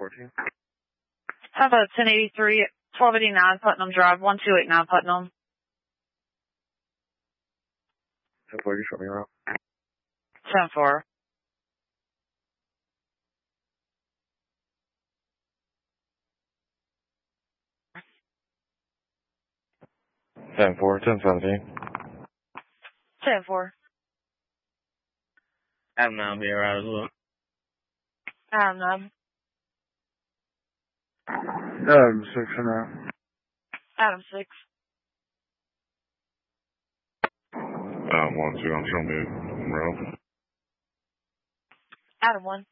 14. How about 1083, 1289 Putnam Drive, 1289 Putnam. 10-4, you show me around. 10-4. Ten 10-17. 10-4. Adam 9 be alright as well. Adam 9. Adam 6 and out. Adam 6. 1-2, I'm showing me around. Adam 1.